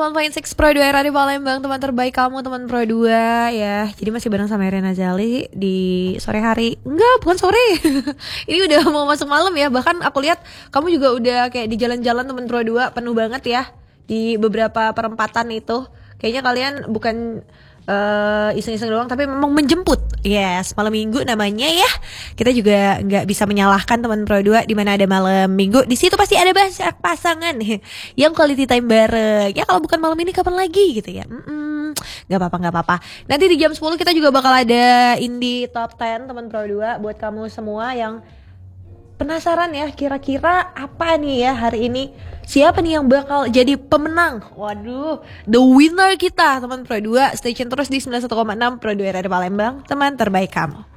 teman Point Six Pro 2 era di Palembang, teman terbaik kamu, teman Pro 2 ya. Jadi masih bareng sama Rena Zali di sore hari. Enggak, bukan sore. Ini udah mau masuk malam ya. Bahkan aku lihat kamu juga udah kayak di jalan-jalan teman Pro 2 penuh banget ya. Di beberapa perempatan itu. Kayaknya kalian bukan iseng-iseng doang, tapi memang menjemput. Yes, malam minggu namanya ya. Kita juga nggak bisa menyalahkan teman Pro 2 di mana ada malam minggu. Di situ pasti ada banyak pasangan yang quality time bareng. Ya kalau bukan malam ini kapan lagi gitu ya. Nggak apa-apa. Nanti di jam 10 kita juga bakal ada Indie Top 10 teman Pro 2 buat kamu semua yang penasaran ya, kira-kira apa nih ya hari ini, siapa nih yang bakal jadi pemenang. Waduh, the winner kita teman Pro 2. Stay tune terus di 91,6 Pro 2 Radio Palembang, teman terbaik kamu.